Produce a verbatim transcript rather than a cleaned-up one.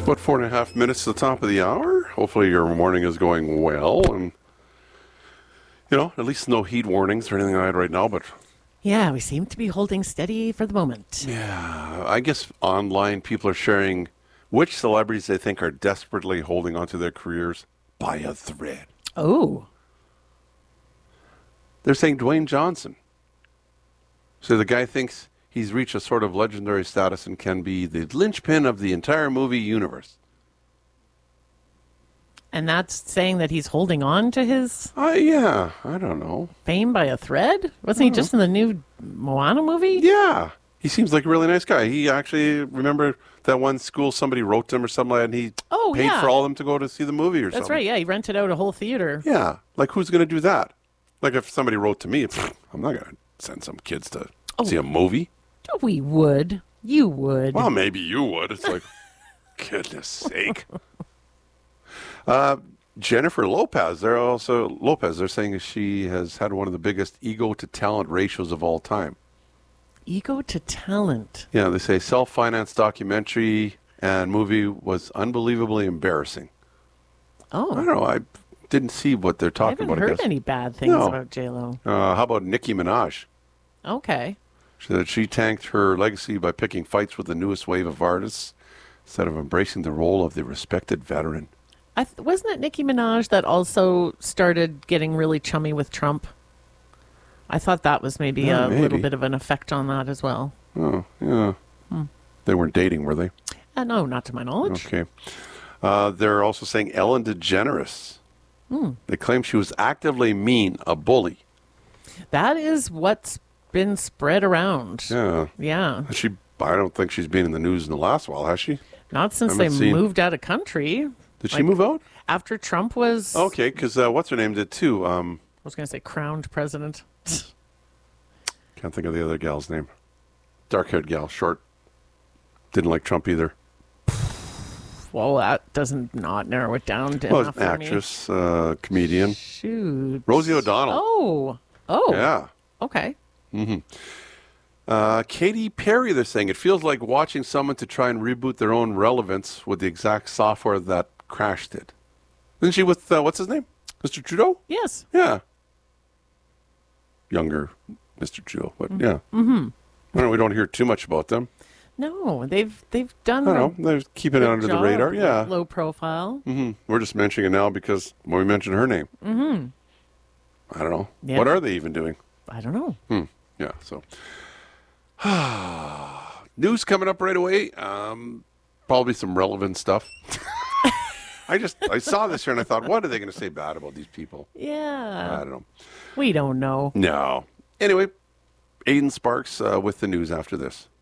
About four and a half minutes to the top of the hour. Hopefully your morning is going well, and you know, at least no heat warnings or anything like that right now, but yeah, we seem to be holding steady for the moment. yeah, I guess online people are sharing which celebrities they think are desperately holding onto their careers by a thread. Oh. They're saying Dwayne Johnson. So the guy thinks he's reached a sort of legendary status and can be the linchpin of the entire movie universe. And that's saying that he's holding on to his Uh, yeah, I don't know. fame by a thread? Wasn't he just in the new Moana movie? Yeah. He seems like a really nice guy. He actually, remember that one school somebody wrote to him or something like that, and he Oh, paid yeah. for all of them to go to see the movie or That's something. right, yeah. He rented out a whole theater. Yeah. Like, who's going to do that? Like, if somebody wrote to me, pfft, I'm not going to send some kids to Oh. see a movie. We would. You would. Well, maybe you would. It's like, goodness sake. Uh, Jennifer Lopez, they're also, Lopez, they're saying she has had one of the biggest ego to talent ratios of all time. Ego to talent. Yeah, they say self-financed documentary and movie was unbelievably embarrassing. Oh. I don't know. I didn't see what they're I talking haven't about. I heard guess. any bad things No. about J-Lo. Uh, how about Nicki Minaj? Okay. She said she tanked her legacy by picking fights with the newest wave of artists instead of embracing the role of the respected veteran. I th- wasn't it Nicki Minaj that also started getting really chummy with Trump? I thought that was maybe Yeah, a maybe. little bit of an effect on that as well. Oh, yeah. Hmm. They weren't dating, were they? Uh, no, not to my knowledge. Okay. Uh, they're also saying Ellen DeGeneres. Hmm. They claim she was actively mean, a bully. That is what's been spread around. Yeah. Yeah. She, I don't think she's been in the news in the last while, has she? Not since they Haven't seen- moved out of country. Did she Like, move out? After Trump was, Okay, because uh, what's her name did too. Um, I was going to say crowned president. can't think of the other gal's name. Dark-haired gal, short. Didn't like Trump either. Well, that doesn't not narrow it down to Well, enough an for me. actress, uh, comedian. Shoot. Rosie O'Donnell. Oh. Oh. Yeah. Okay. Mm-hmm. Uh, Katy Perry, they're saying, it feels like watching someone to try and reboot their own relevance with the exact software that crashed it. Isn't she with, uh, what's his name? Mister Trudeau? Yes. Yeah. Younger Mister Trudeau, but yeah. Mm-hmm. I don't know, we don't hear too much about them. No, they've they've done. I don't know. They're keeping it good under the job, radar. like, Yeah. low profile. Mm-hmm. We're just mentioning it now because well, we mentioned her name. Mm-hmm. I don't know. Yeah. What are they even doing? I don't know. Hmm. Yeah. So, news coming up right away. Um, probably some relevant stuff. I just I saw this here and I thought, what are they going to say bad about these people? Yeah. I don't know. We don't know. No. Anyway, Aiden Sparks uh, with the news after this.